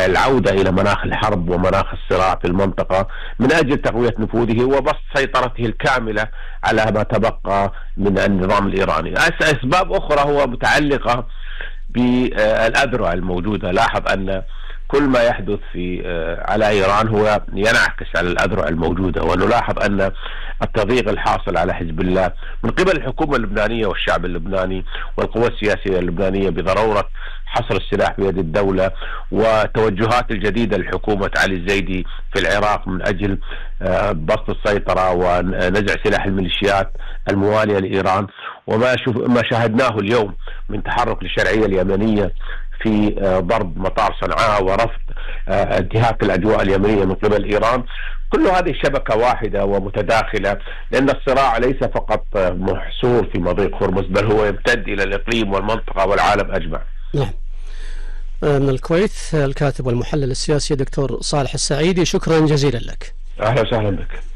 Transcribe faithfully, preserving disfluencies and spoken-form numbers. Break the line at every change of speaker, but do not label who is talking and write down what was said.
العودة إلى مناخ الحرب ومناخ الصراع في المنطقة من أجل تقوية نفوذه وبسط سيطرته الكاملة على ما تبقى من النظام الإيراني. أسباب أخرى هو متعلقة بالأذرع الموجودة. لاحظ أن كل ما يحدث في على إيران هو ينعكس على الأذرع الموجودة، ونلاحظ أن التضييق الحاصل على حزب الله من قبل الحكومة اللبنانية والشعب اللبناني والقوى السياسية اللبنانية بضرورة حصر السلاح بيد الدولة، وتوجهات الجديدة لحكومة علي الزيدي في العراق من أجل بسط السيطرة ونزع سلاح الميليشيات الموالية لإيران، وما ما شاهدناه اليوم من تحرك للشرعية اليمنية في ضرب مطار صنعاء ورفض انتهاك الأجواء اليمنية من قبل إيران. كل هذه شبكة واحدة ومتداخلة، لأن الصراع ليس فقط محصور في مضيق هرمز بل هو يمتد إلى الإقليم والمنطقة والعالم أجمع.
نعم. من الكويت الكاتب والمحلل السياسي دكتور صالح السعيدي، شكرا جزيلا لك.
أهلا وسهلا بك.